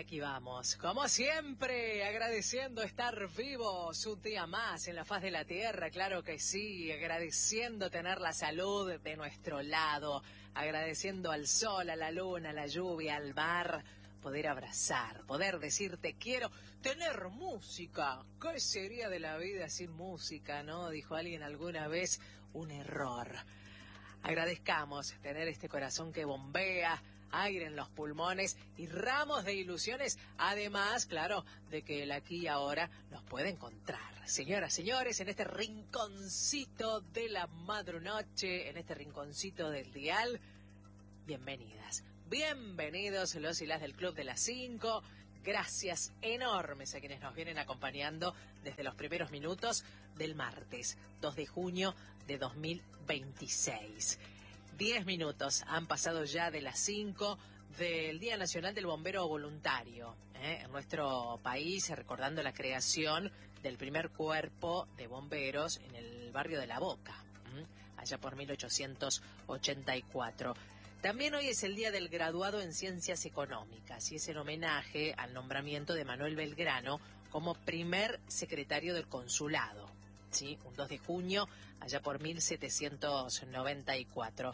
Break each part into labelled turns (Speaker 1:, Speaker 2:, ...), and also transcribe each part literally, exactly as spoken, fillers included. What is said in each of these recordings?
Speaker 1: aquí vamos, como siempre, agradeciendo estar vivos un día más en la faz de la tierra, claro que sí, agradeciendo tener la salud de nuestro lado, agradeciendo al sol, a la luna, a la lluvia, al mar, poder abrazar, poder decir te quiero, tener música. ¿Qué sería de la vida sin música, no? Dijo alguien alguna vez, un error. Agradezcamos tener este corazón que bombea, aire en los pulmones y ramos de ilusiones, además, claro, de que el aquí y ahora nos puede encontrar. Señoras, señores, en este rinconcito de la madrunoche, en este rinconcito del dial, bienvenidas, bienvenidos los y las del Club de las Cinco. Gracias enormes a quienes nos vienen acompañando desde los primeros minutos del martes, dos de junio de dos mil veintiséis. Diez minutos han pasado ya de las cinco del Día Nacional del Bombero Voluntario, ¿eh? En nuestro país, recordando la creación del primer cuerpo de bomberos en el barrio de La Boca, ¿eh? Allá por mil ochocientos ochenta y cuatro. También hoy es el Día del Graduado en Ciencias Económicas y es en homenaje al nombramiento de Manuel Belgrano como primer secretario del Consulado. Sí, un dos de junio, allá por mil setecientos noventa y cuatro.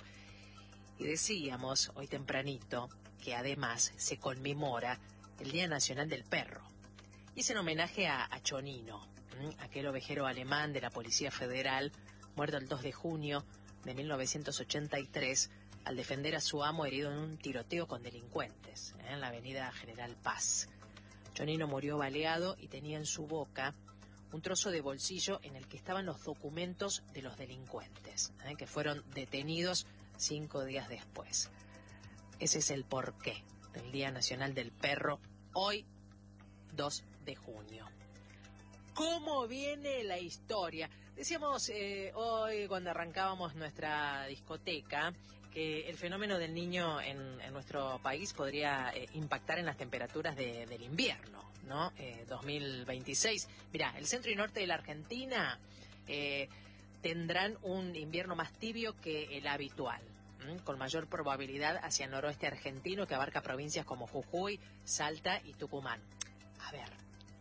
Speaker 1: Y decíamos hoy tempranito que además se conmemora el Día Nacional del Perro. Y es en homenaje a, a Chonino, ¿m? aquel ovejero alemán de la Policía Federal, muerto el dos de junio de mil novecientos ochenta y tres, al defender a su amo herido en un tiroteo con delincuentes, ¿eh? en la avenida General Paz. Chonino murió baleado y tenía en su boca un trozo de bolsillo en el que estaban los documentos de los delincuentes, ¿eh? que fueron detenidos cinco días después. Ese es el porqué del Día Nacional del Perro, hoy, dos de junio. ¿Cómo viene la historia? Decíamos eh, hoy, cuando arrancábamos nuestra discoteca, que el fenómeno del niño en, en nuestro país podría eh, impactar en las temperaturas de, del invierno, ¿no? Eh, dos mil veintiséis. Mirá, el centro y norte de la Argentina eh, tendrán un invierno más tibio que el habitual, ¿m? con mayor probabilidad hacia el noroeste argentino, que abarca provincias como Jujuy, Salta y Tucumán. A ver,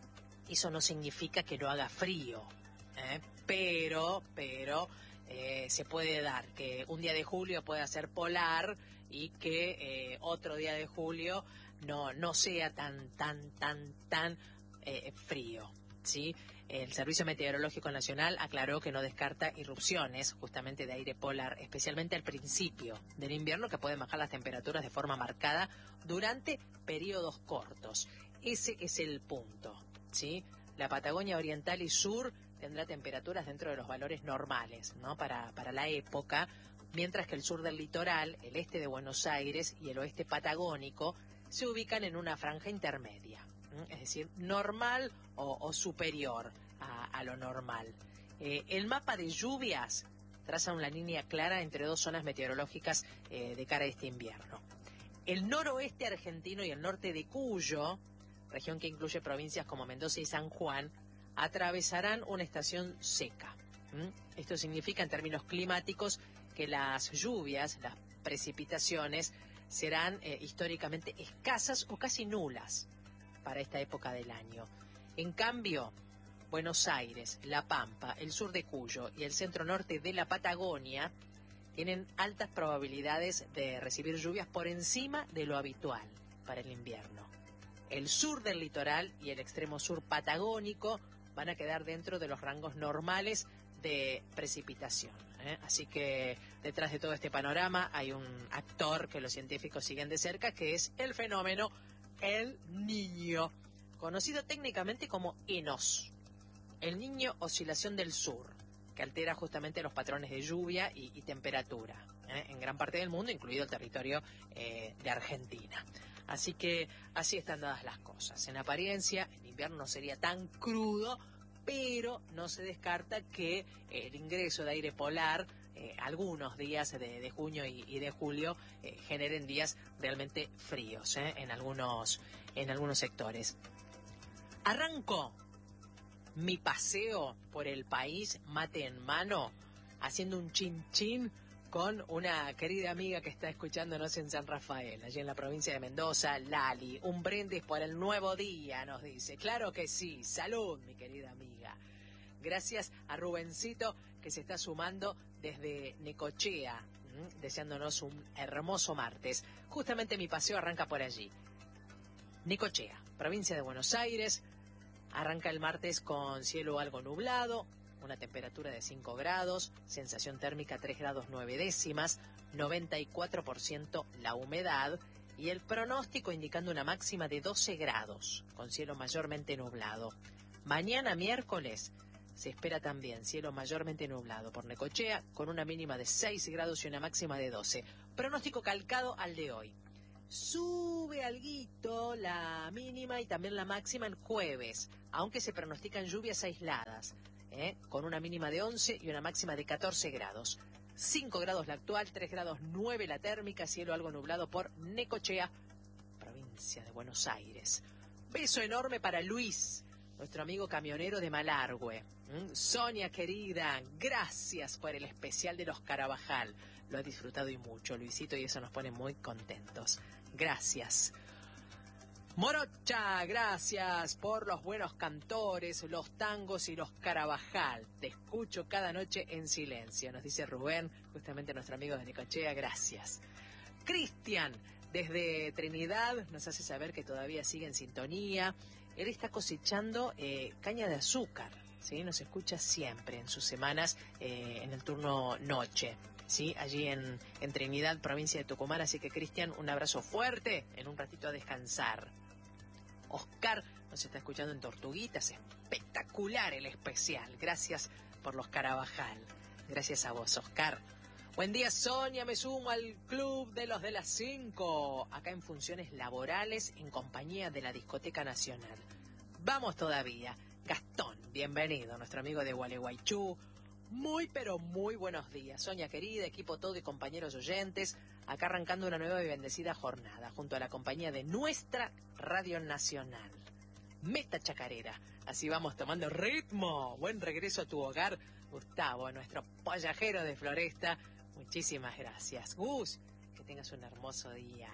Speaker 1: eso no significa que no haga frío, ¿eh? pero, pero... Eh, se puede dar que un día de julio pueda ser polar y que eh, otro día de julio no, no sea tan, tan, tan, tan eh, frío, ¿sí? El Servicio Meteorológico Nacional aclaró que no descarta irrupciones justamente de aire polar, especialmente al principio del invierno, que pueden bajar las temperaturas de forma marcada durante periodos cortos. Ese es el punto, ¿sí? La Patagonia Oriental y Sur tendrá temperaturas dentro de los valores normales, ¿no? para, para la época, mientras que el sur del litoral, el este de Buenos Aires y el oeste patagónico se ubican en una franja intermedia, ¿eh? es decir, normal o, o superior a, a lo normal. Eh, el mapa de lluvias traza una línea clara entre dos zonas meteorológicas eh, de cara a este invierno. El noroeste argentino y el norte de Cuyo, región que incluye provincias como Mendoza y San Juan, atravesarán una estación seca. ¿Mm? Esto significa en términos climáticos que las lluvias, las precipitaciones, serán eh, históricamente escasas o casi nulas para esta época del año. En cambio, Buenos Aires, La Pampa, el sur de Cuyo y el centro norte de la Patagonia tienen altas probabilidades de recibir lluvias por encima de lo habitual para el invierno. El sur del litoral y el extremo sur patagónico van a quedar dentro de los rangos normales de precipitación, ¿eh? Así que detrás de todo este panorama hay un actor que los científicos siguen de cerca, que es el fenómeno El Niño, conocido técnicamente como E N O S, el Niño Oscilación del Sur, que altera justamente los patrones de lluvia y, y temperatura, ¿eh? en gran parte del mundo, incluido el territorio eh, de Argentina. Así que así están dadas las cosas. En apariencia, el invierno no sería tan crudo, pero no se descarta que el ingreso de aire polar, eh, algunos días de, de junio y, y de julio, eh, generen días realmente fríos eh, en algunos, en algunos sectores. Arranco mi paseo por el país, mate en mano, haciendo un chin chin con una querida amiga que está escuchándonos en San Rafael, allí en la provincia de Mendoza, Lali. Un brindis por el nuevo día, nos dice. Claro que sí. Salud, mi querida amiga. Gracias a Rubencito, que se está sumando desde Necochea, ¿m? deseándonos un hermoso martes. Justamente mi paseo arranca por allí. Necochea, provincia de Buenos Aires. Arranca el martes con cielo algo nublado, una temperatura de cinco grados, sensación térmica tres grados nueve décimas, noventa y cuatro por ciento la humedad y el pronóstico indicando una máxima de doce grados, con cielo mayormente nublado. Mañana miércoles se espera también cielo mayormente nublado por Necochea, con una mínima de seis grados y una máxima de doce. Pronóstico calcado al de hoy. Sube alguito la mínima y también la máxima el jueves, aunque se pronostican lluvias aisladas, ¿eh? con una mínima de once y una máxima de catorce grados. cinco grados la actual, tres grados nueve la térmica, cielo algo nublado por Necochea, provincia de Buenos Aires. Beso enorme para Luis, nuestro amigo camionero de Malargüe. ¿Mm? Sonia querida, gracias por el especial de los Carabajal. Lo ha disfrutado y mucho, Luisito, y eso nos pone muy contentos. Gracias. Morocha, gracias por los buenos cantores, los tangos y los Carabajal. Te escucho cada noche en silencio, nos dice Rubén, justamente nuestro amigo de Necochea, gracias. Cristian, desde Trinidad, nos hace saber que todavía sigue en sintonía. Él está cosechando eh, caña de azúcar, ¿sí? Nos escucha siempre en sus semanas eh, en el turno noche. Sí, allí en, en Trinidad, provincia de Tucumán. Así que, Cristian, un abrazo fuerte, en un ratito a descansar. Oscar nos está escuchando en Tortuguitas, espectacular el especial. Gracias por los Carabajal. Gracias a vos, Oscar. Buen día, Sonia, me sumo al club de los de las cinco, acá en funciones laborales en compañía de la Discoteca Nacional. Vamos todavía. Gastón, bienvenido, nuestro amigo de Gualeguaychú. Muy, pero muy buenos días, Sonia querida, equipo todo y compañeros oyentes, acá arrancando una nueva y bendecida jornada, junto a la compañía de nuestra Radio Nacional. Meta Chacarera, así vamos tomando ritmo. Buen regreso a tu hogar, Gustavo, nuestro pollajero de Floresta. Muchísimas gracias, Gus, que tengas un hermoso día.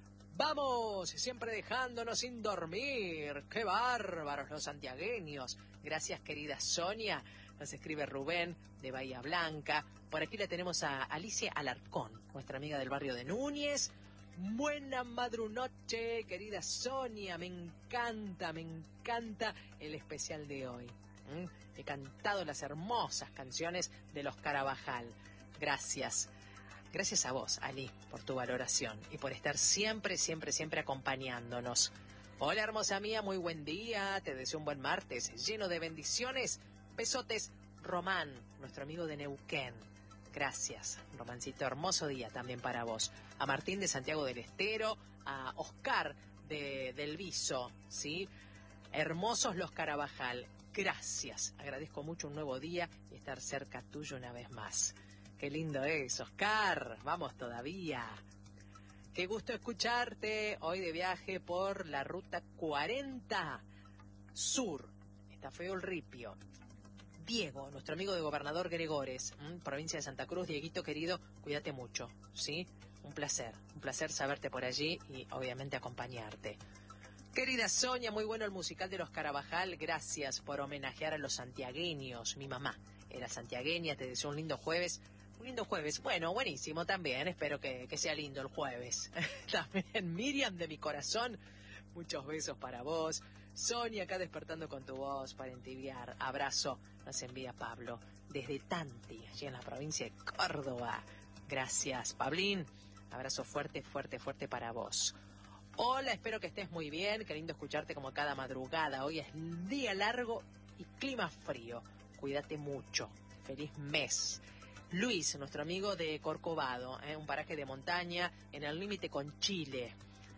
Speaker 1: Vamos, siempre dejándonos sin dormir. ¡Qué bárbaros los santiagueños! Gracias, querida Sonia. Nos escribe Rubén, de Bahía Blanca. Por aquí la tenemos a Alicia Alarcón, nuestra amiga del barrio de Núñez. Buena madrunoche, querida Sonia. Me encanta, me encanta el especial de hoy. ¿Mm? He cantado las hermosas canciones de los Carabajal. Gracias. Gracias a vos, Ali, por tu valoración y por estar siempre, siempre, siempre acompañándonos. Hola, hermosa mía, muy buen día. Te deseo un buen martes, lleno de bendiciones. Besotes, Román, nuestro amigo de Neuquén. Gracias, Romancito. Hermoso día también para vos. A Martín de Santiago del Estero, a Oscar de Del Viso, ¿sí? Hermosos los Carabajal. Gracias. Agradezco mucho un nuevo día y estar cerca tuyo una vez más. Qué lindo es, Oscar. Vamos todavía. Qué gusto escucharte hoy de viaje por la ruta cuarenta Sur. Está feo el ripio. Diego, nuestro amigo de Gobernador Gregores, ¿m? provincia de Santa Cruz. Dieguito querido, cuídate mucho, ¿sí? Un placer, un placer saberte por allí y obviamente acompañarte. Querida Sonia, muy bueno el musical de los Carabajal. Gracias por homenajear a los santiagueños. Mi mamá era santiagueña, te deseo un lindo jueves. Un lindo jueves, bueno, buenísimo también, espero que, que sea lindo el jueves. También Miriam de mi corazón, muchos besos para vos. Sonia acá despertando con tu voz para entibiar. Abrazo, nos envía Pablo desde Tanti, allí en la provincia de Córdoba. Gracias, Pablín. Abrazo fuerte, fuerte, fuerte para vos. Hola, espero que estés muy bien. Qué lindo escucharte como cada madrugada. Hoy es día largo y clima frío. Cuídate mucho. Feliz mes. Luis, nuestro amigo de Corcovado, ¿eh? un paraje de montaña en el límite con Chile.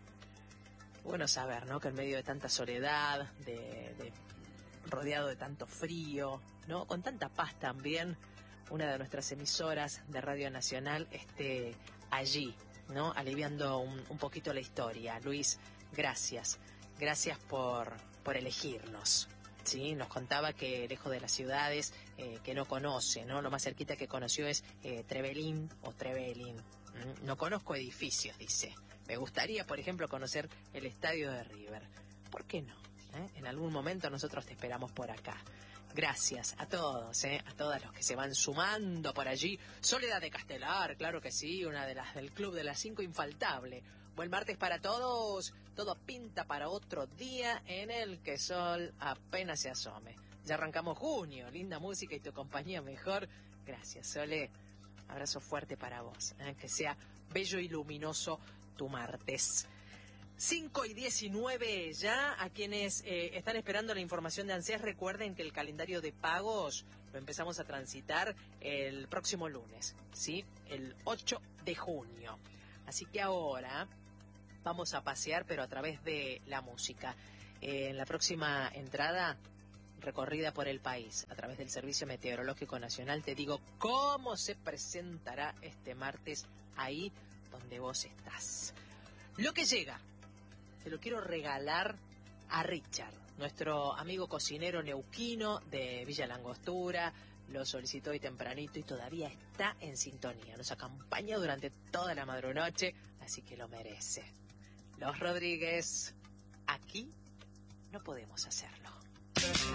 Speaker 1: Bueno saber, ¿no? Que en medio de tanta soledad, de, de rodeado de tanto frío, ¿no? Con tanta paz también, una de nuestras emisoras de Radio Nacional esté allí, ¿no? Aliviando un, un poquito la historia. Luis, gracias. Gracias por, por elegirnos. Sí, nos contaba que lejos de las ciudades eh, que no conoce, ¿no? Lo más cerquita que conoció es eh, Trevelin o Trevelin. ¿Mm? No conozco edificios, dice. Me gustaría, por ejemplo, conocer el estadio de River. ¿Por qué no? ¿Eh? En algún momento nosotros te esperamos por acá. Gracias a todos, ¿eh? A todos los que se van sumando por allí. Soledad de Castelar, claro que sí, una de las del Club de las Cinco, infaltable. Buen martes para todos. Todo pinta para otro día en el que sol apenas se asome. Ya arrancamos junio, linda música y tu compañía mejor. Gracias, Sole. Abrazo fuerte para vos. ¿eh? Que sea bello y luminoso tu martes. cinco y diecinueve ya. A quienes eh, están esperando la información de ANSES, recuerden que el calendario de pagos lo empezamos a transitar el próximo lunes, ¿sí? El ocho de junio. Así que ahora vamos a pasear, pero a través de la música. Eh, en la próxima entrada, recorrida por el país, a través del Servicio Meteorológico Nacional, te digo cómo se presentará este martes ahí donde vos estás. Lo que llega, se lo quiero regalar a Richard, nuestro amigo cocinero neuquino de Villa Langostura. Lo solicitó hoy tempranito y todavía está en sintonía. Nos acompaña durante toda la madrunoche, así que lo merece. Los Rodríguez, aquí no podemos hacerlo.